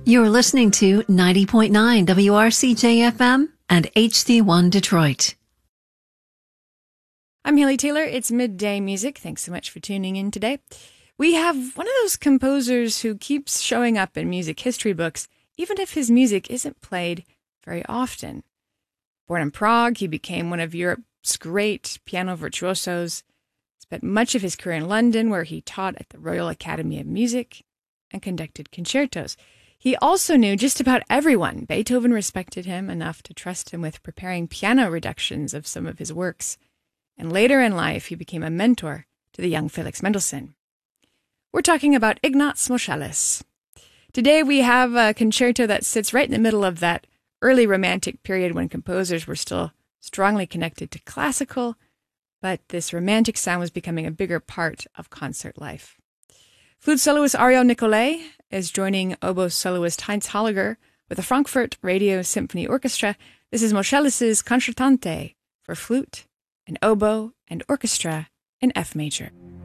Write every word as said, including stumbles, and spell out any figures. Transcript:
You're listening to ninety point nine W R C J F M and H D one Detroit. I'm Haley Taylor. It's Midday Music. Thanks so much for tuning in today. We have one of those composers who keeps showing up in music history books, even if his music isn't played very often. Born in Prague, he became one of Europe's great piano virtuosos, spent much of his career in London, where he taught at the Royal Academy of Music and conducted concertos. He also knew just about everyone. Beethoven respected him enough to trust him with preparing piano reductions of some of his works. And later in life, he became a mentor to the young Felix Mendelssohn. We're talking about Ignaz Moscheles. Today we have a concerto that sits right in the middle of that early Romantic period when composers were still strongly connected to classical, but this Romantic sound was becoming a bigger part of concert life. Flute soloist Ariel Nicolai is joining oboe soloist Heinz Holliger with the Frankfurt Radio Symphony Orchestra. This is Moscheles' Concertante for flute and oboe and orchestra in F major.